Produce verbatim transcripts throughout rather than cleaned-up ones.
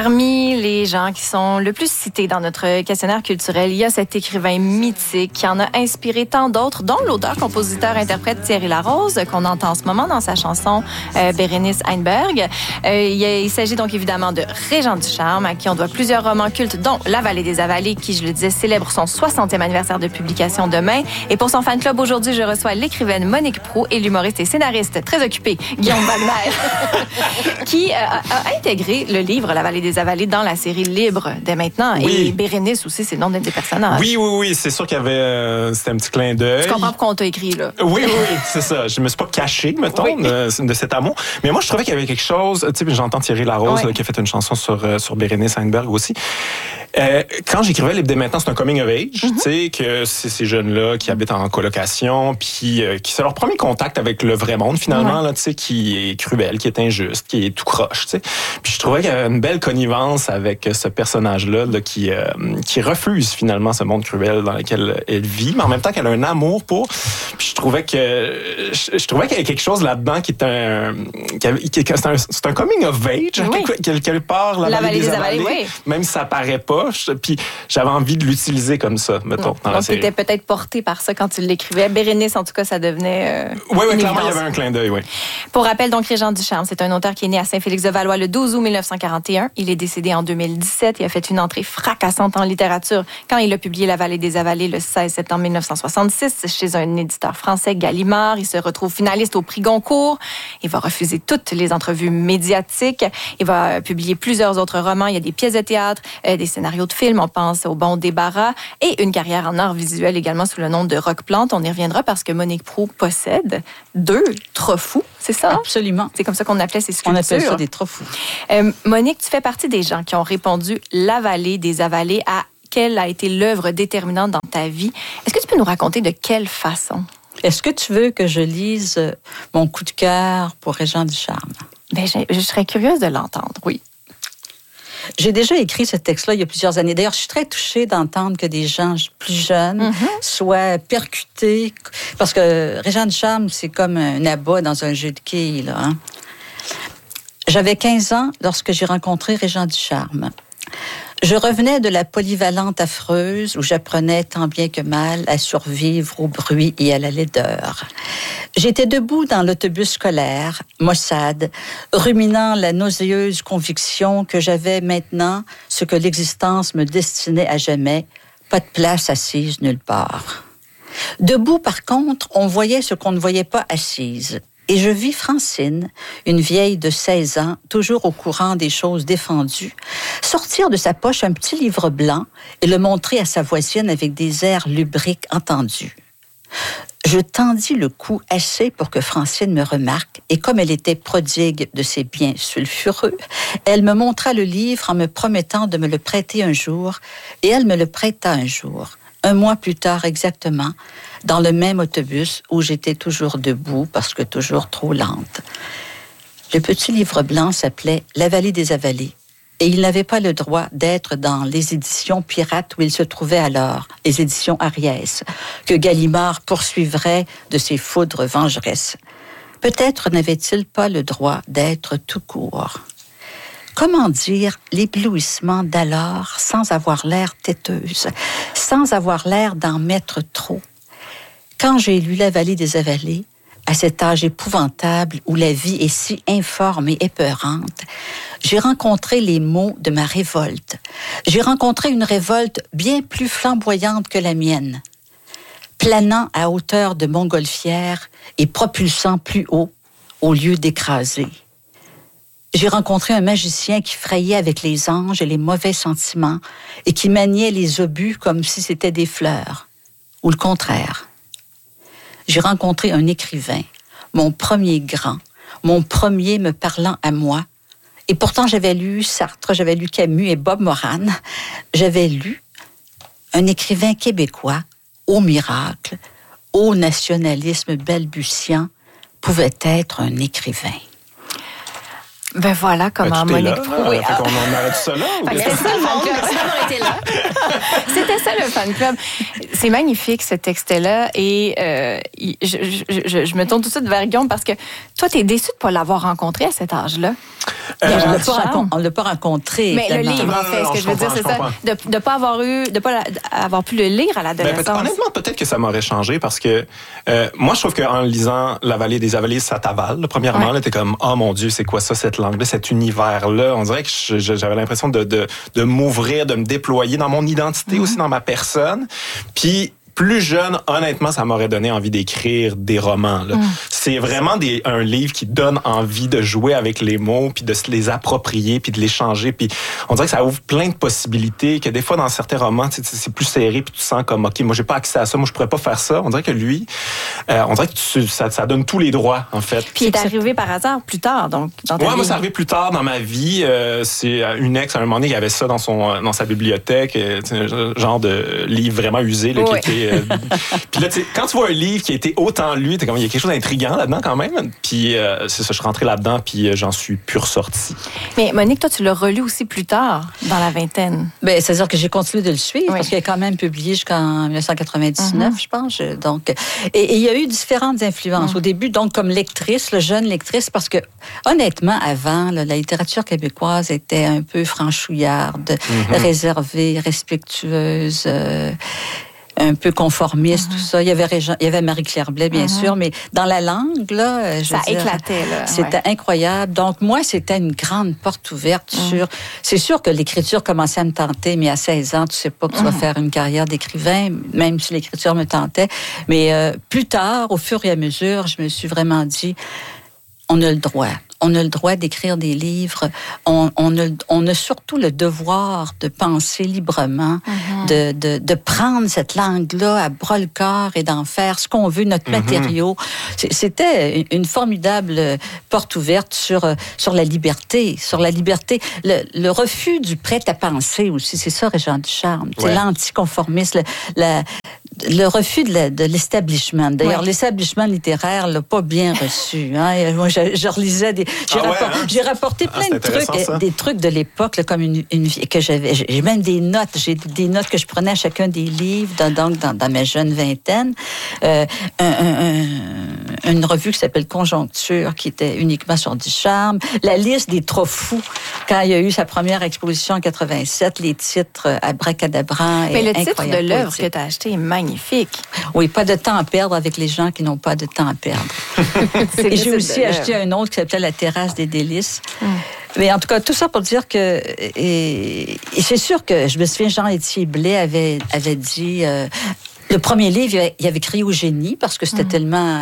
Parmi les gens qui sont le plus cités dans notre questionnaire culturel, il y a cet écrivain mythique qui en a inspiré tant d'autres, dont l'auteur-compositeur-interprète Thierry Larose, qu'on entend en ce moment dans sa chanson euh, Bérénice Heinberg. Euh, il, il s'agit donc évidemment de Régent Ducharme, à qui on doit plusieurs romans cultes, dont La Vallée des Avalées, qui, je le disais, célèbre son soixantième anniversaire de publication demain. Et pour son fan club, aujourd'hui, je reçois l'écrivaine Monique Proulx et l'humoriste et scénariste très occupé Guillaume Wagner, qui euh, a intégré le livre La Vallée des Avalées dans la série Libre dès maintenant. Oui. Et Bérénice aussi, c'est le nom d'un des personnages. Oui, oui, oui, c'est sûr qu'il y avait euh, c'était un petit clin d'œil. Tu comprends pourquoi on t'a écrit, là. Oui, oui, oui, c'est ça. Je me suis pas caché, mettons, oui. de, de cet amour. Mais moi, je trouvais qu'il y avait quelque chose. Tu sais, j'entends Thierry Larose oui. là, qui a fait une chanson sur, euh, sur Bérénice Heinberg aussi. Euh, quand j'écrivais Libre dès maintenant, c'est un coming of age. Mm-hmm. Tu sais, que c'est ces jeunes-là qui habitent en colocation, puis euh, qui c'est leur premier contact avec le vrai monde, finalement, ouais. là, tu sais, qui est cruel, qui est injuste, qui est tout croche, tu sais. Puis je trouvais qu'il y avait une belle connivence avec ce personnage-là, là, qui, euh, qui refuse finalement ce monde cruel dans lequel elle vit, mais en même temps qu'elle a un amour pour. Puis je trouvais que je, je trouvais qu'il y avait quelque chose là-dedans qui est un, qui, qui, c'est un, c'est un coming of age, oui. quelque, quelque part, la, la vallée des, des avalées, avalées oui. même si ça paraît pas. Je, puis j'avais envie de l'utiliser comme ça, mettons, non. dans la Donc, série. tu étais peut-être porté par ça quand tu l'écrivais. Bérénice, en tout cas, ça devenait. Euh, oui, oui, clairement, il y avait un clin d'œil, oui. Pour rappel, donc, Régent Ducharme, c'est un auteur qui est né à Saint-Félix-de-Valois le douze août mille neuf cent quarante et un. Il est décédé en deux mille dix-sept. Il a fait une entrée fracassante en littérature quand il a publié La Vallée des Avalées le seize septembre mille neuf cent soixante-six chez un éditeur français, Gallimard. Il se retrouve finaliste au prix Goncourt. Il va refuser toutes les entrevues médiatiques. Il va publier plusieurs autres romans. Il y a des pièces de théâtre, euh, des scénarios de films. On pense au Bon débarras et une carrière en art visuel également sous le nom de Rock Plante. On y reviendra parce que Monique Proulx possède deux trophous, c'est ça? Absolument. C'est comme ça qu'on appelait ces sculptures. On appelle ça des trophous. Euh, Monique, tu fais partie des gens qui ont répondu La Vallée des Avalées. À quelle a été l'œuvre déterminante dans ta vie? Est-ce que tu peux nous raconter de quelle façon? Est-ce que tu veux que je lise mon coup de cœur pour Régent Ducharme? Ben, je, je serais curieuse de l'entendre, oui. J'ai déjà écrit ce texte-là il y a plusieurs années. D'ailleurs, je suis très touchée d'entendre que des gens plus jeunes mm-hmm. soient percutés. Parce que Régent Ducharme, c'est comme un abat dans un jeu de quilles, là. Hein? J'avais quinze ans lorsque j'ai rencontré Régent Ducharme. Je revenais de la polyvalente affreuse où j'apprenais tant bien que mal à survivre au bruit et à la laideur. J'étais debout dans l'autobus scolaire, maussade, ruminant la nauséeuse conviction que j'avais maintenant ce que l'existence me destinait à jamais, pas de place assise nulle part. Debout, par contre, on voyait ce qu'on ne voyait pas assise. Et je vis Francine, une vieille de seize ans, toujours au courant des choses défendues, sortir de sa poche un petit livre blanc et le montrer à sa voisine avec des airs lubriques entendus. Je tendis le cou assez pour que Francine me remarque, et comme elle était prodigue de ses biens sulfureux, elle me montra le livre en me promettant de me le prêter un jour, et elle me le prêta un jour. Un mois plus tard exactement, dans le même autobus où j'étais toujours debout parce que toujours trop lente. Le petit livre blanc s'appelait « La Vallée des Avalées » et il n'avait pas le droit d'être dans les éditions pirates où il se trouvait alors, les éditions Ariès, que Gallimard poursuivrait de ses foudres vengeresses. Peut-être n'avait-il pas le droit d'être tout court. Comment dire l'éblouissement d'alors sans avoir l'air têteuse, sans avoir l'air d'en mettre trop? Quand j'ai lu La Vallée des Avalées, à cet âge épouvantable où la vie est si informe et épeurante, j'ai rencontré les mots de ma révolte. J'ai rencontré une révolte bien plus flamboyante que la mienne, planant à hauteur de montgolfière et propulsant plus haut au lieu d'écraser. J'ai rencontré un magicien qui frayait avec les anges et les mauvais sentiments et qui maniait les obus comme si c'était des fleurs, ou le contraire. J'ai rencontré un écrivain, mon premier grand, mon premier me parlant à moi, et pourtant j'avais lu Sartre, j'avais lu Camus et Bob Moran, j'avais lu un écrivain québécois, au miracle, au nationalisme balbutiant, pouvait être un écrivain. Ben voilà comment ben, Monique Proulx. Oui, on en arrête ça là. C'était ça le fan club. C'était ça le fan club. C'est magnifique, ce texte-là. Et euh, je, je, je, je me tourne tout de suite vers Guillaume parce que toi, tu es déçu de ne pas l'avoir rencontré à cet âge-là. Euh, on ne l'a pas rencontré. Mais le livre, en fait, ce que je veux dire, c'est ça. De ne pas avoir eu, de pas avoir pu le lire à l'adolescence. Ben, honnêtement, peut-être que ça m'aurait changé parce que euh, moi, je trouve qu'en lisant La Vallée des Avaliers, ça t'avale. Premièrement, ouais. T'es comme, oh mon Dieu, c'est quoi ça, cette langue-là, cet univers-là? On dirait que je, je, j'avais l'impression de, de, de m'ouvrir, de me déployer dans mon identité, mm-hmm. aussi dans ma personne. Puis, plus jeune, honnêtement, ça m'aurait donné envie d'écrire des romans. Là. Mm. C'est vraiment des, un livre qui donne envie de jouer avec les mots, puis de se les approprier, puis de les changer. Puis on dirait que ça ouvre plein de possibilités, que des fois, dans certains romans, c'est plus serré, puis tu sens comme, OK, moi, j'ai pas accès à ça, moi, je pourrais pas faire ça. On dirait que lui, euh, on dirait que tu, ça, ça donne tous les droits, en fait. Puis il est arrivé par hasard plus tard, donc, dans ta ouais, vie. moi, c'est arrivé plus tard dans ma vie. Euh, c'est une ex, à un moment donné, qui avait ça dans, son, dans sa bibliothèque, un genre de livre vraiment usé, là, oui. qui était... Euh, puis là, quand tu vois un livre qui a été autant lu, t'es comme, il y a quelque chose d'intriguant là-dedans quand même. Puis euh, c'est ça, je suis rentré là-dedans, puis euh, j'en suis plus ressorti. Mais Monique, toi, tu l'as relu aussi plus tard, dans la vingtaine. Bien, c'est-à-dire que j'ai continué de le suivre, oui. parce qu'il a quand même publié jusqu'en dix-neuf cent quatre-vingt-dix-neuf, mm-hmm. je pense. Donc, et, et il y a eu différentes influences. Mm. Au début, donc, comme lectrice, le jeune lectrice, parce que, honnêtement, avant, là, la littérature québécoise était un peu franchouillarde, mm-hmm. réservée, respectueuse... Euh, un peu conformiste, mm-hmm. tout ça. Il y avait, Régent, il y avait Marie-Claire Blais, bien mm-hmm. sûr, mais dans la langue, là, je ça veux dire, éclatait, là. C'était ouais. incroyable. Donc, moi, c'était une grande porte ouverte mm. sur... C'est sûr que l'écriture commençait à me tenter, mais à seize ans, tu sais pas que tu vas mm. faire une carrière d'écrivain, même si l'écriture me tentait. Mais euh, plus tard, au fur et à mesure, je me suis vraiment dit, on a le droit. On a le droit d'écrire des livres. On, on, a, on a surtout le devoir de penser librement, mm-hmm. de, de, de prendre cette langue-là à bras-le-corps et d'en faire ce qu'on veut, notre mm-hmm. matériau. C'était une formidable porte ouverte sur, sur la liberté, sur la liberté. Le, le refus du prêt-à-penser aussi, c'est ça, Régent Ducharme. Ouais. C'est l'anticonformisme, le, la, le refus de, la, de l'establishment. D'ailleurs, ouais. l'establishment littéraire l'a pas bien reçu. Hein? Moi, je, je relisais des... J'ai, ah ouais, rapport, hein? j'ai rapporté plein ah, de trucs, ça. des trucs de l'époque, là, comme une, une que j'avais. J'ai même des notes. J'ai des notes que je prenais à chacun des livres, dans, donc dans, dans ma jeune vingtaine. Euh, un, un, un, une revue qui s'appelle Conjoncture, qui était uniquement sur Ducharme. La liste des trop fous, quand il y a eu sa première exposition en quatre-vingt-sept, les titres abracadabrants. Mais le titre de l'œuvre poétique. Que tu as acheté est magnifique. Oui, pas de temps à perdre avec les gens qui n'ont pas de temps à perdre. Et j'ai aussi acheté un autre qui s'appelait La Terrasse des délices. Mm. Mais en tout cas, tout ça pour dire que... Et, et c'est sûr que je me souviens, Jean-Étienne Blais avait, avait dit... Euh, le premier livre, il avait crié au génie parce que c'était mmh. tellement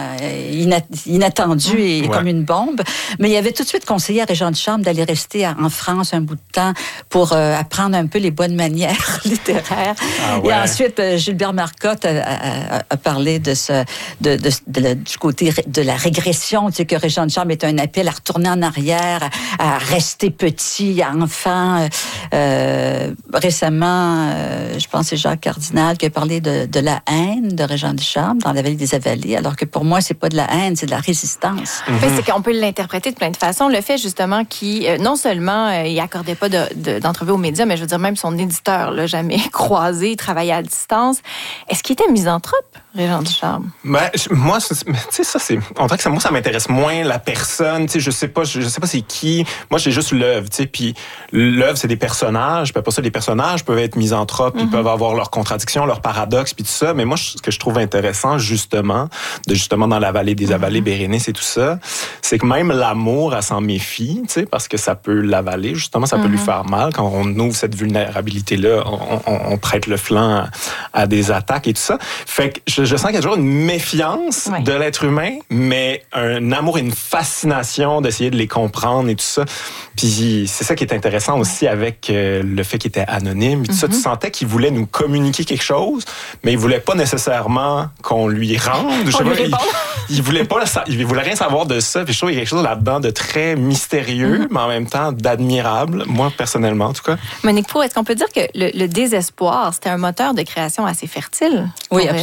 inattendu mmh. et ouais. comme une bombe. Mais il avait tout de suite conseillé à Régent Ducharme d'aller rester en France un bout de temps pour euh, apprendre un peu les bonnes manières littéraires. Ah ouais. Et ensuite, Gilbert Marcotte a, a, a parlé de ce, de, de, de, de, du côté de la régression, tu sais, que Régent Ducharme est un appel à retourner en arrière, à, à rester petit, enfant. Euh, récemment, euh, je pense que c'est Jacques Cardinal qui a parlé de, de la haine de Régent Ducharme dans La Vallée des Avaliers, alors que pour moi, c'est pas de la haine, c'est de la résistance. Mm-hmm. En fait, c'est qu'on peut l'interpréter de plein de façons. Le fait, justement, qu'il, euh, non seulement, euh, il accordait pas de, de, d'entrevue aux médias, mais je veux dire, même son éditeur l'a jamais croisé, il travaillait à distance. Est-ce qu'il était misanthrope, Régent Ducharme? Ben, moi, tu sais, ça, c'est... On dirait que ça, moi, ça m'intéresse moins la personne, tu sais, je sais pas, je, je sais pas c'est qui. Moi, j'ai juste l'œuvre, tu sais, puis l'œuvre, c'est des personnages, puis après ça, les personnages peuvent être misanthropes, mm-hmm. ils peuvent avoir leurs contradictions, leurs paradoxes, puis tout ça. Mais moi, ce que je trouve intéressant, justement, de justement dans La Vallée des Avalées, mm-hmm. Bérénice et tout ça, c'est que même l'amour, elle s'en méfie, tu sais, parce que ça peut l'avaler, justement, ça mm-hmm. peut lui faire mal. Quand on ouvre cette vulnérabilité-là, on, on, on prête le flanc à, à des attaques et tout ça. Fait que je, je sens qu'il y a toujours une méfiance oui. de l'être humain, mais un amour et une fascination d'essayer de les comprendre et tout ça. Puis c'est ça qui est intéressant aussi avec euh, le fait qu'il était anonyme. Et tout mm-hmm. ça, tu sentais qu'il voulait nous communiquer quelque chose, mais il voulait pas nécessairement qu'on lui rende. Je sais pas, il, il voulait pas, il voulait rien savoir de ça. Puis je trouve qu'il y a quelque chose là-dedans de très mystérieux, mm-hmm. mais en même temps d'admirable. Moi, personnellement, en tout cas. Monique Proulx, est-ce qu'on peut dire que le, le désespoir, c'était un moteur de création assez fertile? Oui, absolument.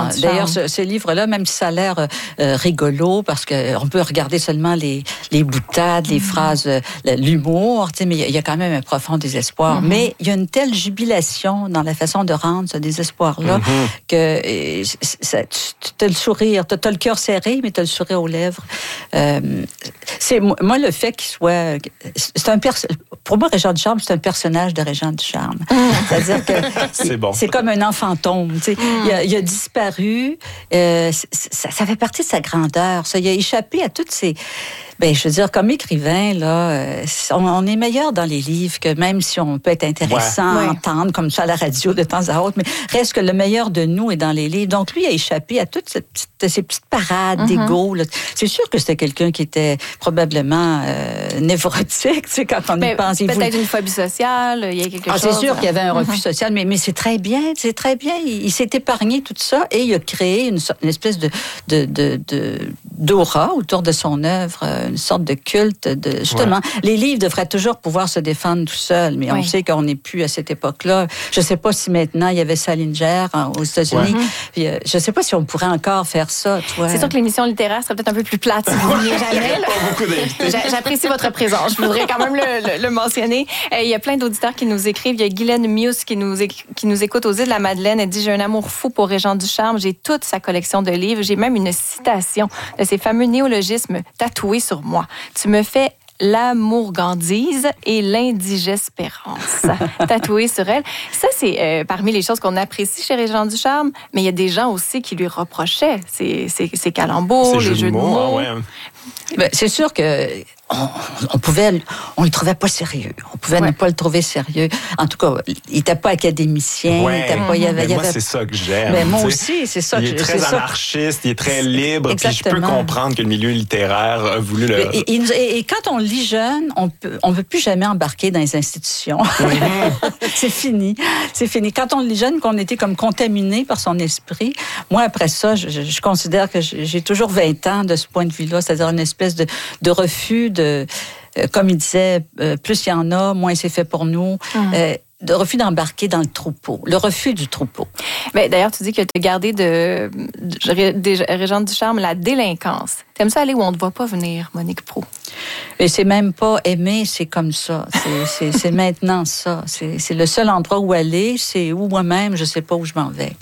Ah, d'ailleurs, ce, ce livre-là, même si ça a l'air euh, rigolo, parce qu'on peut regarder seulement les, les boutades, les mmh. phrases, euh, l'humour, mais il y, y a quand même un profond désespoir. Mmh. Mais il y a une telle jubilation dans la façon de rendre ce désespoir-là mmh. que euh, ça, tu as le sourire, tu as le cœur serré, mais tu as le sourire aux lèvres. Euh, c'est, moi, le fait qu'il soit... C'est un perso- pour moi, Régent Ducharme, c'est un personnage de Régent Ducharme. Mmh. C'est-à-dire que c'est, c'est, bon. c'est comme un enfant fantôme. Mmh. Il, a, il a disparu. Euh, ça, ça fait partie de sa grandeur. Ça, il a échappé à toutes ces... Ben, je veux dire, comme écrivain, là, on, on est meilleur dans les livres que même si on peut être intéressant ouais. à entendre comme ça à la radio de temps à autre, mais reste que le meilleur de nous est dans les livres. Donc, lui a échappé à toutes ces petites, ces petites parades mm-hmm. d'égo. Là. C'est sûr que c'était quelqu'un qui était probablement euh, névrotique, tu sais, quand on mais y pense. Peut-être voulait... une phobie sociale, il y a quelque ah, chose. C'est sûr qu'il y avait un refus mm-hmm. social, mais, mais c'est très bien, c'est très bien. Il, il s'est épargné tout ça et il a créé une, une espèce de, de, de, de, d'aura autour de son œuvre, une sorte de culte. De, justement, ouais. les livres devraient toujours pouvoir se défendre tout seuls, mais oui. on sait qu'on n'est plus à cette époque-là. Je ne sais pas si maintenant, il y avait Salinger hein, aux États-Unis. Ouais. Puis, euh, je ne sais pas si on pourrait encore faire ça. Toi. C'est sûr que l'émission littéraire serait peut-être un peu plus plate si vous veniez jamais. Là. Pas beaucoup d'invités. J'apprécie votre présence. Je voudrais quand même le, le, le mentionner. Euh, il y a plein d'auditeurs qui nous écrivent. Il y a Guylaine Mius qui nous, qui nous écoute aux îles de la Madeleine. Elle dit « J'ai un amour fou pour Régent Ducharme. J'ai toute sa collection de livres. J'ai même une citation de ces fameux néologismes tatoués sur moi. Tu me fais l'amourgandise et l'indigespérance tatouée sur elle. Ça, c'est euh, parmi les choses qu'on apprécie chez Régent Ducharme, mais il y a des gens aussi qui lui reprochaient ces, ces, ces calembours, les jeux de mots. Ah ouais. Ben, c'est sûr que on, on pouvait, on le trouvait pas sérieux. On pouvait ouais. ne pas le trouver sérieux. En tout cas, il était pas académicien. Ouais. Il était pas, il y avait, mais il y moi, avait... c'est ça que j'aime. Mais moi aussi, c'est ça. Il est que, très c'est anarchiste, ça. Il est très libre. Exactement. Puis je peux comprendre que le milieu littéraire a voulu le... Et, et, et, et quand on lit jeune, on peut, on veut plus jamais embarquer dans les institutions. c'est fini. C'est fini. Quand on lit jeune, qu'on était comme contaminé par son esprit, moi, après ça, je, je considère que j'ai toujours vingt ans de ce point de vue-là, c'est-à-dire une espèce de, de refus de... Euh, comme il disait, euh, plus il y en a, moins c'est fait pour nous. Mmh. Euh, de refus d'embarquer dans le troupeau, le refus du troupeau. Mais d'ailleurs, tu dis que tu as gardé de, de, de Régent Ducharme la délinquance. T'aimes ça aller où on ne te voit pas venir, Monique Proulx? Et c'est même pas aimer, c'est comme ça. C'est, c'est, c'est maintenant ça. C'est, c'est le seul endroit où aller, c'est où moi-même, je sais pas où je m'en vais.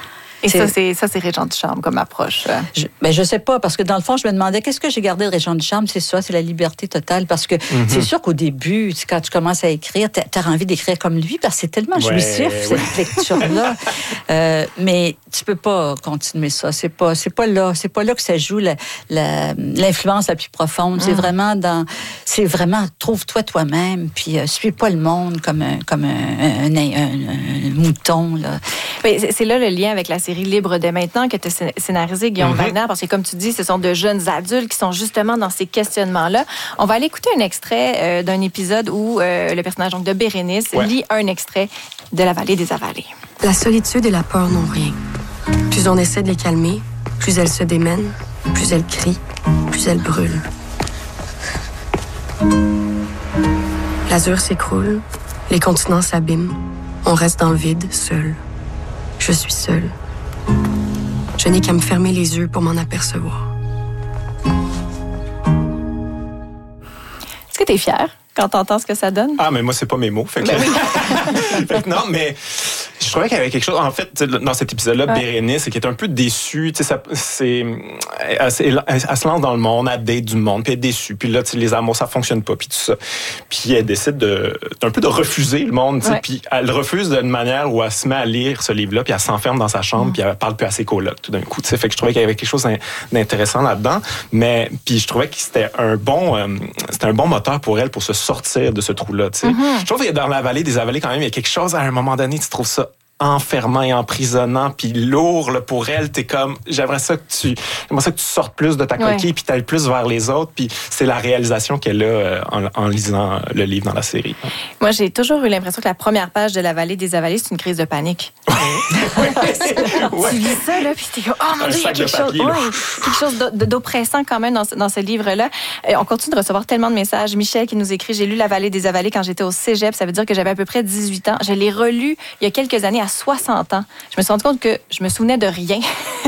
Et c'est... ça, c'est ça, c'est Régent Ducharme comme approche. Je, ben je sais pas, parce que dans le fond, je me demandais qu'est-ce que j'ai gardé de Régent Ducharme. C'est ça, c'est la liberté totale. Parce que mm-hmm. c'est sûr qu'au début, quand tu commences à écrire, tu as envie d'écrire comme lui, parce que c'est tellement ouais, jouissif, ouais. cette lecture-là. euh, mais tu peux pas continuer ça. C'est pas, c'est pas là. C'est pas là que ça joue la, la, l'influence la plus profonde. Mm. C'est vraiment dans, c'est vraiment trouve-toi toi-même, puis euh, suis pas le monde comme un, comme un, un, un, un, un mouton, là. Mais c'est, c'est là le lien avec la série Libre de maintenant que tu as scénarisé, Guillaume mm-hmm. Wagner, parce que comme tu dis, ce sont de jeunes adultes qui sont justement dans ces questionnements-là. On va aller écouter un extrait euh, d'un épisode où euh, le personnage donc, de Bérénice ouais. lit un extrait de La Vallée des Avalées. La solitude et la peur n'ont rien. Plus on essaie de les calmer, plus elles se démènent, plus elles crient, plus elles brûlent. L'azur s'écroule, les continents s'abîment, on reste dans le vide, seul. Je suis seule. Je n'ai qu'à me fermer les yeux pour m'en apercevoir. Est-ce que tu es fière quand tu entends ce que ça donne? Ah, mais moi, c'est pas mes mots. Fait que... Ben oui. fait que non, mais je trouvais qu'il y avait quelque chose. En fait, dans cet épisode-là, ouais. Bérénice, qui est un peu déçue. Ça, c'est, elle, elle, elle se lance dans le monde, elle date du monde, puis elle est déçue. Puis là, les amours, ça fonctionne pas, puis tout ça. Puis elle décide de, d'un peu de refuser le monde. Ouais. Puis elle refuse d'une manière où elle se met à lire ce livre-là, puis elle s'enferme dans sa chambre, mmh. puis elle parle plus à ses colocs tout d'un coup. T'sais. Fait que je trouvais qu'il y avait quelque chose d'intéressant là-dedans. Mais puis je trouvais que c'était un bon, euh, c'était un bon moteur pour elle pour se sortir de ce trou-là. Mmh. Je trouve que dans La Vallée des Avalées, quand même, il y a quelque chose à un moment donné, tu trouves ça enfermant et emprisonnant, puis lourd là, pour elle. T'es comme, j'aimerais ça que tu, j'aimerais ça que tu sortes plus de ta coquille, ouais. puis t'ailles plus vers les autres. Puis c'est la réalisation qu'elle a euh, en, en lisant le livre dans la série. Moi, j'ai toujours eu l'impression que la première page de La Vallée des Avalées, c'est une crise de panique. ouais. Tu lis ça là, puis t'es comme, oh mon Dieu, il y a quelque chose, ouais, quelque chose d'oppressant quand même dans ce, dans ce livre-là. Et on continue de recevoir tellement de messages. Michel qui nous écrit, j'ai lu La Vallée des Avalées quand j'étais au cégep. Ça veut dire que j'avais à peu près dix-huit ans. Je l'ai relu il y a quelques années à à soixante ans. Je me suis rendu compte que je me souvenais de rien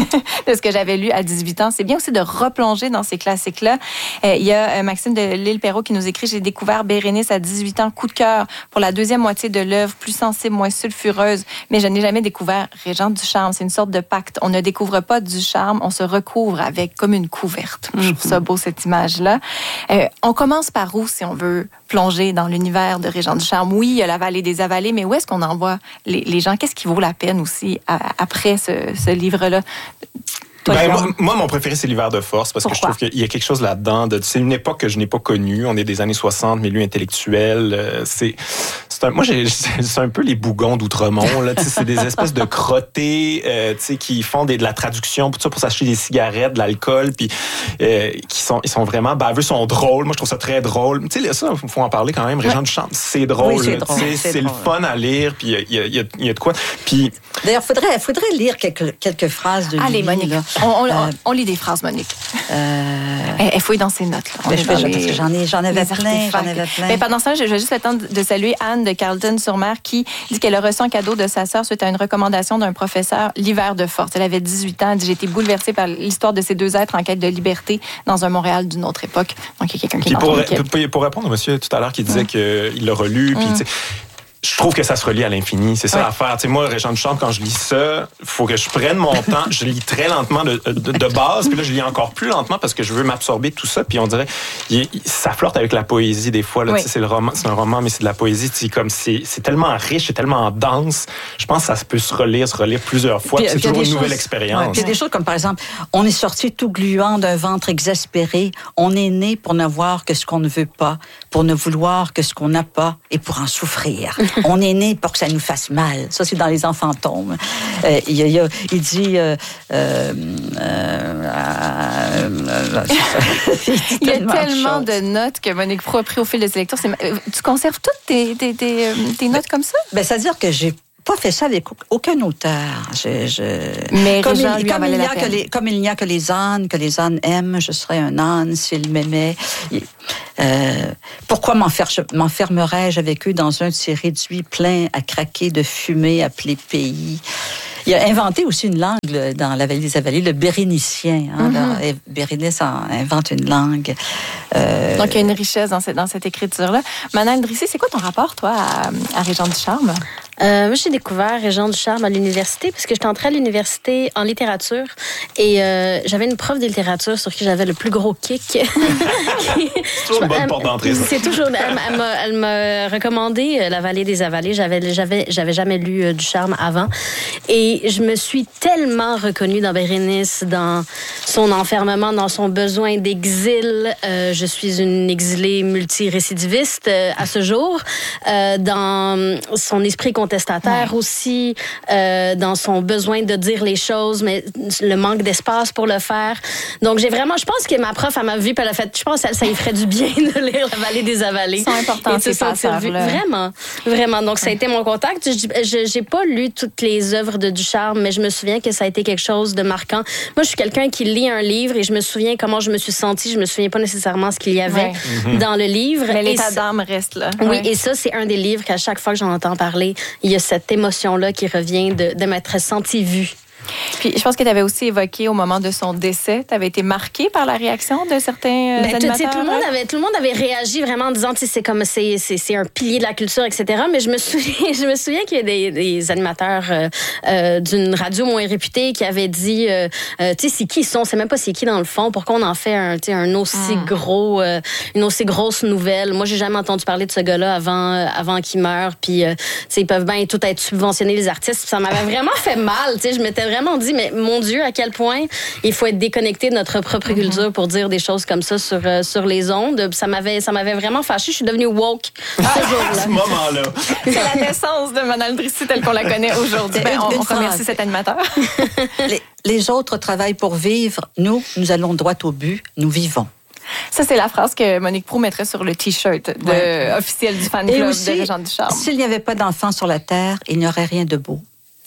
de ce que j'avais lu à dix-huit ans. C'est bien aussi de replonger dans ces classiques-là. Euh, il y a euh, Maxime de L'Île-Perrot qui nous écrit « J'ai découvert Bérénice à dix-huit ans, coup de cœur pour la deuxième moitié de l'œuvre, plus sensible, moins sulfureuse. Mais je n'ai jamais découvert Régent Ducharme. C'est une sorte de pacte. On ne découvre pas du charme, on se recouvre avec comme une couverte. » Je trouve ça beau, cette image-là. Euh, on commence par où, si on veut plonger dans l'univers de Régent Ducharme? Oui, il y a la vallée des avalées, mais où est-ce qu'on envoie les, les gens? Qu'est-ce qui vaut la peine aussi à, après ce, ce livre-là? Toi, ben, moi, moi, mon préféré, c'est l'hiver de force, parce Pourquoi? que je trouve qu'il y a quelque chose là-dedans. De, c'est une époque que je n'ai pas connue. On est des années soixante, milieu intellectuel. Euh, c'est, c'est un, moi, j'ai, c'est un peu les bougons d'Outremont. Là, c'est des espèces de crottés euh, qui font des, de la traduction pour, ça, pour s'acheter des cigarettes, de l'alcool, puis euh, qui sont, ils sont vraiment baveux, sont drôles. Moi, je trouve ça très drôle. Tu sais, ça, il faut en parler quand même. Régent ouais. Ducharme, c'est drôle. Oui, c'est, drôle, c'est, c'est, c'est drôle. Le fun à lire, puis il y a, y, a, y a de quoi. Puis, d'ailleurs, il faudrait, faudrait lire quelques, quelques phrases de lui. Allez, Monique. On, on, euh, on lit des phrases, Monique. Euh... Elle, elle fouille dans ses notes. Là. Ben, je fais, les, parce que j'en, ai, j'en avais plein. J'en avais plein. Mais pendant ce temps, j'ai juste le temps de saluer Anne de Carleton-sur-Mer qui dit qu'elle a reçu un cadeau de sa sœur suite à une recommandation d'un professeur, l'hiver de force. Elle avait dix-huit ans. Elle dit, j'ai été bouleversée par l'histoire de ces deux êtres en quête de liberté dans un Montréal d'une autre époque. Donc, il y a quelqu'un qui est pour, pour, pour répondre au monsieur tout à l'heure qui disait mmh. qu'il l'a relu, puis mmh. je trouve que ça se relie à l'infini. C'est ça ouais. l'affaire. Tu sais, moi, Régent Ducharme, quand je lis ça, il faut que je prenne mon temps. Je lis très lentement de, de, de base, puis là, je lis encore plus lentement parce que je veux m'absorber de tout ça. Puis on dirait, il, ça flirte avec la poésie des fois. Là, oui. Tu sais, c'est, le roman, c'est un roman, mais c'est de la poésie. Tu sais, comme c'est, c'est tellement riche, c'est tellement dense. Je pense que ça peut se relire, se relire plusieurs fois. Puis, puis c'est toujours une choses, nouvelle expérience. Ouais, il y a des choses comme, par exemple, on est sorti tout gluant d'un ventre exaspéré. On est né pour n'avoir que ce qu'on ne veut pas, pour ne vouloir que ce qu'on n'a pas et pour en souffrir. On est né pour que ça nous fasse mal. Ça, c'est dans Les Enfants tombent. Euh, il, il, il dit... Euh, euh, euh, euh, il, il y a tellement de notes que Monique Proulx a pris au fil de ses lectures. C'est, tu conserves toutes tes, tes, tes, tes notes ben, comme ça? Ben, c'est-à-dire que j'ai pas fait ça avec aucun auteur. Je, je... Mais comme, il, comme, il n'y a que les, comme il n'y a que les ânes, que les ânes aiment, je serais un âne s'ils m'aimaient. Euh, pourquoi m'enfermerais-je avec eux dans un de ces réduits pleins à craquer de fumée appelé pays? Il a inventé aussi une langue dans la vallée des avalées, le bérénicien. Hein, mm-hmm. Bérénice invente une langue. Euh... Donc, il y a une richesse dans cette, dans cette écriture-là. Manal Drissi, c'est quoi ton rapport, toi, à, à Régent Ducharme? Euh, moi, j'ai découvert Régent Ducharme à l'université parce que j'étais entrée à l'université en littérature et euh, j'avais une prof de littérature sur qui j'avais le plus gros kick. C'est toujours une bonne porte d'entrée, ça. C'est toujours... Elle, elle, m'a, elle m'a recommandé La Vallée des Avalées. J'avais, j'avais, j'avais jamais lu euh, Ducharme avant. Et je me suis tellement reconnue dans Bérénice, dans son enfermement, dans son besoin d'exil. Euh, je suis une exilée multirécidiviste euh, à ce jour. Euh, dans son esprit contestataire ouais. aussi, euh, dans son besoin de dire les choses, mais le manque d'espace pour le faire. Donc, j'ai vraiment... Je pense que ma prof, elle m'a vu, puis elle a fait... Je pense que ça, ça lui ferait du bien de lire La Vallée des Avalées. C'est important, ces passages-là. Vraiment, vraiment. Donc, ça a été mon contact. Je, je, j'ai pas lu toutes les œuvres de Ducharme, mais je me souviens que ça a été quelque chose de marquant. Moi, je suis quelqu'un qui lit un livre et je me souviens comment je me suis sentie. Je me souviens pas nécessairement ce qu'il y avait ouais. dans le livre. Mais l'état d'âme reste là. Oui, ouais. et ça, c'est un des livres qu'à chaque fois que j'en entends parler, il y a cette émotion-là qui revient de, de m'être sentie vue. Puis, je pense que tu avais aussi évoqué au moment de son décès, tu avais été marquée par la réaction de certains ben, animateurs. Tout le, monde avait, tout le monde avait réagi vraiment en disant, c'est comme c'est, c'est, c'est un pilier de la culture, et cetera. Mais je me souviens, je me souviens qu'il y a des, des animateurs euh, euh, d'une radio moins réputée qui avaient dit, euh, euh, tu sais, c'est qui ils sont, c'est même pas c'est qui dans le fond, pourquoi on en fait un, un aussi mm. gros, euh, une aussi grosse nouvelle. Moi, j'ai jamais entendu parler de ce gars-là avant, euh, avant qu'il meure. Puis, euh, ils peuvent bien tout être subventionnés, les artistes. Puis ça m'avait vraiment fait mal. Tu sais, je m'étais vraiment dit, mais mon Dieu, à quel point il faut être déconnecté de notre propre culture mm-hmm. pour dire des choses comme ça sur, euh, sur les ondes. Ça m'avait, ça m'avait vraiment fâchée. Je suis devenue woke ce jour-là. À ce moment-là. C'est la naissance de Manal Drissi telle qu'on la connaît aujourd'hui. Ben, on, on remercie cet animateur. les, les autres travaillent pour vivre. Nous, nous allons droit au but. Nous vivons. Ça, c'est la phrase que Monique Proulx mettrait sur le T-shirt de, ouais. officiel du fan club aussi, de Régent Ducharme. S'il n'y avait pas d'enfants sur la Terre, il n'y aurait rien de beau.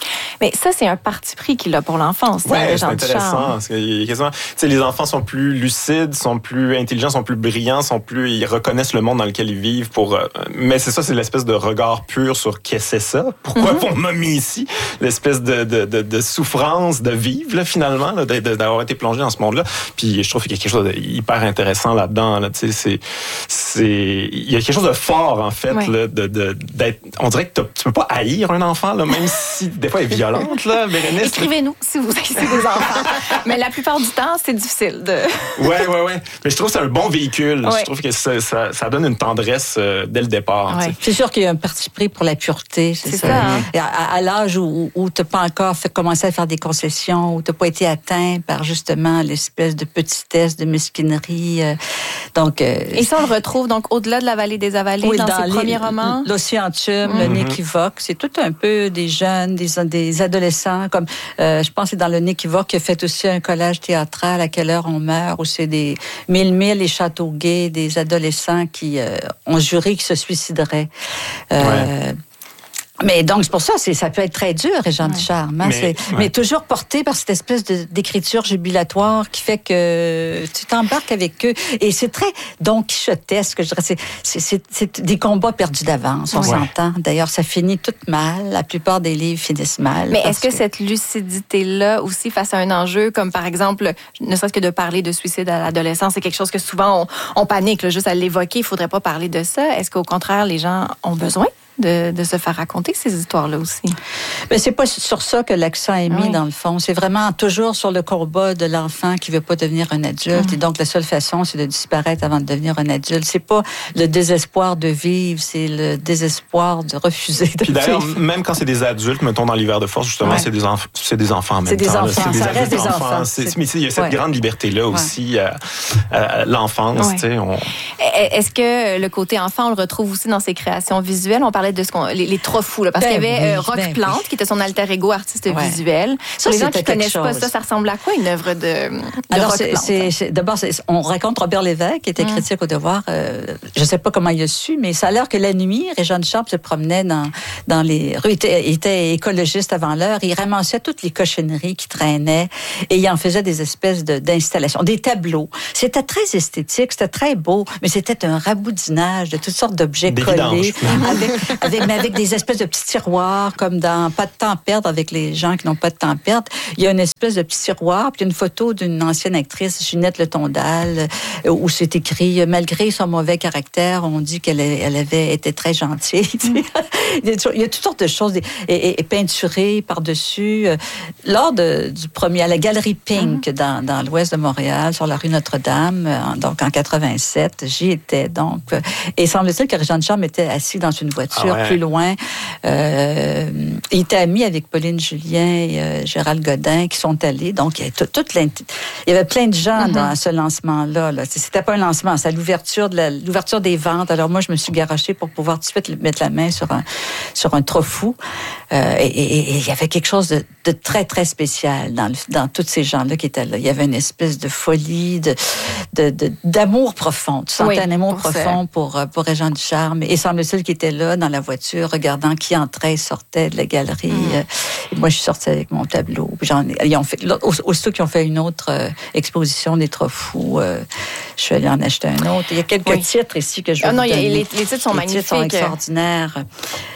Mais ça, c'est un parti pris qu'il a pour l'enfance. Oui, c'est Jean intéressant. Parce que il y a quasiment, tu sais, les enfants sont plus lucides, sont plus intelligents, sont plus brillants, sont plus, ils reconnaissent le monde dans lequel ils vivent. Pour, euh, mais c'est ça, c'est l'espèce de regard pur sur qu'est-ce que c'est ça. Pourquoi mm-hmm. on m'a mis ici? L'espèce de, de, de, de souffrance de vivre, là, finalement, là, de, de, d'avoir été plongé dans ce monde-là. Puis je trouve qu'il y a quelque chose d'hyper intéressant là-dedans. Là, tu sais, c'est, c'est, il y a quelque chose de fort, en fait, oui. là, de, de, d'être, on dirait que tu peux pas haïr un enfant, là, même si des fois elle est violente, là, Bérénice. Écrivez-nous si vous haïssez des enfants. Mais la plupart du temps, c'est difficile de... Oui, oui, oui. Mais je trouve que c'est un bon véhicule. Ouais. Je trouve que ça, ça, ça donne une tendresse euh, dès le départ. Ouais. C'est sûr qu'il y a un parti pris pour la pureté. C'est, c'est ça. ça hein? À, à l'âge où, où tu n'as pas encore fait commencer à faire des concessions, où tu n'as pas été atteint par justement l'espèce de petitesse, de mesquinerie. Euh, donc, euh, Et ça, on le retrouve donc au-delà de la vallée des Avalées, oui, dans, dans ses les, premiers romans. L'Océantume, mm-hmm. le Néquivoque, c'est tout un peu des jeunes, des, des adolescents, comme euh, je pense que c'est dans le Néquivoque qui a fait aussi un collage théâtral, À quelle heure on meurt, où c'est des mille mille et châteaux gays, des adolescents qui euh, ont juré qu'ils se suicideraient. Euh, ouais. Mais donc, c'est pour ça, c'est, ça peut être très dur, Régent ouais. Ducharme. Hein? Mais, c'est, ouais. mais toujours porté par cette espèce de, d'écriture jubilatoire qui fait que tu t'embarques avec eux. Et c'est très Don Quichotesque, je dirais. C'est, c'est, c'est, c'est des combats perdus d'avance, on ouais. s'entend. D'ailleurs, ça finit tout mal. La plupart des livres finissent mal. Mais est-ce que, que cette lucidité-là aussi, face à un enjeu, comme par exemple, ne serait-ce que de parler de suicide à l'adolescence, c'est quelque chose que souvent on, on panique, là, juste à l'évoquer, il ne faudrait pas parler de ça. Est-ce qu'au contraire, les gens ont besoin De, de se faire raconter ces histoires-là aussi? Mais c'est pas sur ça que l'accent est mis, oui. dans le fond. C'est vraiment toujours sur le combat de l'enfant qui veut pas devenir un adulte. Mmh. Et donc, la seule façon, c'est de disparaître avant de devenir un adulte. C'est pas le désespoir de vivre, c'est le désespoir de refuser de Puis d'ailleurs, vivre. Même quand c'est des adultes, mettons dans l'hiver de force, justement, ouais. c'est, des enf- c'est des enfants en même c'est des temps. Enfants. C'est des ça adultes reste des enfants. enfants. C'est, c'est... Mais il y a cette ouais. grande liberté-là aussi, ouais. à, à l'enfance. Ouais. Tu sais, on... Est-ce que le côté enfant, on le retrouve aussi dans ses créations visuelles? On parlait de ce qu'on... Les, les trop fou, là, parce ben qu'il y avait oui, euh, Rock ben Plante, oui. qui était son alter ego artiste ouais. visuel. Ça, Pour les gens qui ne connaissent chose. pas ça, ça ressemble à quoi une œuvre de, de Alors, Rock c'est, Plante? C'est, c'est, d'abord, c'est, on raconte Robert Lévesque, qui était mm. critique au Devoir. Euh, je ne sais pas comment il a su, mais ça a l'air que la nuit, Régent Ducharme se promenait dans, dans les rues. Il était, il était écologiste avant l'heure. Il ramassait toutes les cochonneries qui traînaient et il en faisait des espèces de, d'installations, des tableaux. C'était très esthétique, c'était très beau, mais c'était un raboudinage de toutes sortes d'objets des collés, avec, avec, mais avec des espèces de petits tiroirs, comme dans Pas de temps à perdre avec les gens qui n'ont pas de temps à perdre. Il y a une espèce de petit tiroir, puis une photo d'une ancienne actrice, Ginette Le Tondal, où c'est écrit, malgré son mauvais caractère, on dit qu'elle elle avait été très gentille. Mm. Il y a toutes sortes de choses, et, et, et peinturées par-dessus. Lors de, du premier, à la Galerie Pink, mm. dans, dans l'ouest de Montréal, sur la rue Notre-Dame, donc en quatre-vingt-sept, j'y étais, donc. Et semble-t-il que Régent Ducharme était assis dans une voiture ah ouais. plus loin. Euh, Euh, il était ami avec Pauline Julien et euh, Gérald Godin qui sont allés. Donc, il y avait, tout, toute il y avait plein de gens mm-hmm. dans ce lancement-là. Là. C'était pas un lancement, c'est l'ouverture, de la, l'ouverture des ventes. Alors, moi, je me suis garochée pour pouvoir tout de suite mettre la main sur un, sur un trophou. Euh, et, et, et il y avait quelque chose de, de très, très spécial dans, le, dans tous ces gens-là qui étaient là. Il y avait une espèce de folie, de, de, de, d'amour profond. Tu sentais oui, un amour pour profond pour, pour Régent Ducharme. Et semble-t-il qu'il était là, dans la voiture, regardant qui entrait, sortait de la galerie. Mm. Et moi, je suis sortie avec mon tableau. Puis j'en, ils ont fait, aussitôt qu'ils ont fait une autre euh, exposition des Trophous, euh, je suis allée en acheter un autre. Il y a quelques oui. titres ici que je vais ah, vous non, donner. Les, les titres sont les magnifiques. Les titres sont extraordinaires.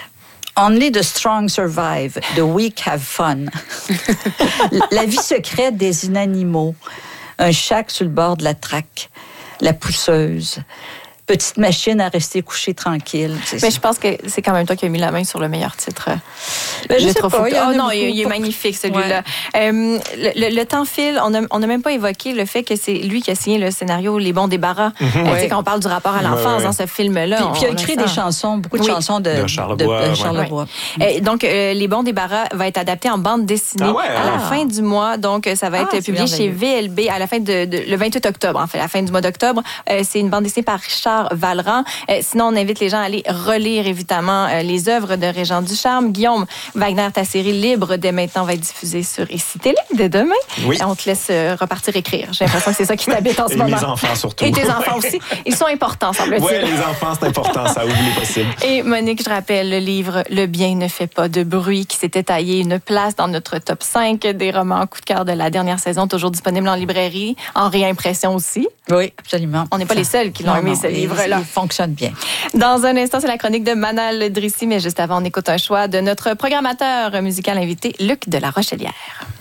Only the strong survive, the weak have fun. La vie secrète des inanimaux. Un chac sur le bord de la traque. La pousseuse. Petite machine à rester couchée tranquille. Mais je pense que c'est quand même toi qui as mis la main sur le meilleur titre. Ben, je sais pas. Oh non, il, il est magnifique celui-là. Ouais. Euh, le, le temps file. On n'a on a même pas évoqué le fait que c'est lui qui a signé le scénario Les Bons Débarras. Mm-hmm. Euh, ouais. Quand on parle du rapport à l'enfance ouais, ouais. dans ce film-là. Puis, puis il a écrit des chansons, beaucoup de oui. chansons de, de Charlebois. De, de Charlebois. Ouais. Euh, donc, euh, Les Bons Débarras va être adapté en bande dessinée ah ouais, à ah. la fin du mois. Donc, ça va être ah, publié chez V L B à la fin de, de le vingt-huit octobre. En fait, à la fin du mois d'octobre. Euh, c'est une bande dessinée par Richard Richard Valran. Euh, sinon, on invite les gens à aller relire, évidemment, euh, les œuvres de Régent Ducharme. Guillaume Wagner, ta série Libre, dès maintenant, va être diffusée sur Ici Télé, dès demain. Oui. Et on te laisse euh, repartir écrire. J'ai l'impression que c'est ça qui t'habite en ce Et moment. mes enfants, surtout. Et tes enfants aussi. Ils sont importants, semble-t-il. Oui, les enfants, c'est important, ça ouvre les possibles. Et Monique, je rappelle le livre Le bien ne fait pas de bruit qui s'était taillé une place dans notre top cinq des romans coup de cœur de la dernière saison, toujours disponible en librairie, en réimpression aussi. Oui, absolument. On n'est pas les seuls qui l'ont Non, aimé, non, ce il- livre-là. Il fonctionne bien. Dans un instant, c'est la chronique de Manal Drissi, mais juste avant, on écoute un choix de notre programmateur musical invité, Luc de la Rochelière.